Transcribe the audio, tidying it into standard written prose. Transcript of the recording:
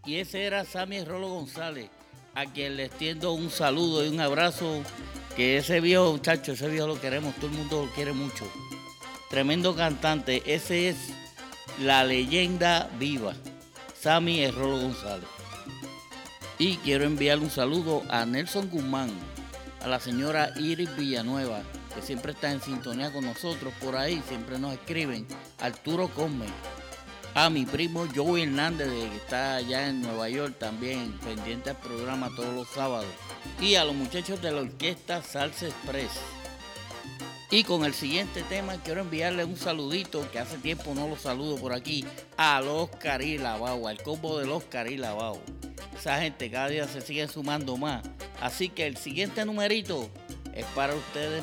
Y ese era Sammy Rolo González, a quien le extiendo un saludo y un abrazo, que ese viejo muchacho, ese viejo lo queremos, todo el mundo lo quiere mucho. Tremendo cantante, ese es la leyenda viva, Sammy Rolo González. Y quiero enviar un saludo a Nelson Guzmán, a la señora Iris Villanueva, que siempre está en sintonía con nosotros por ahí, siempre nos escriben, Arturo Come, a mi primo Joey Hernández, que está allá en Nueva York también, pendiente al programa todos los sábados, y a los muchachos de la orquesta Salsa Express. Y con el siguiente tema quiero enviarle un saludito, que hace tiempo no lo saludo por aquí, al Oscar y Lavao, al combo del Oscar y Lavao. Esa gente cada día se sigue sumando más. Así que el siguiente numerito es para ustedes,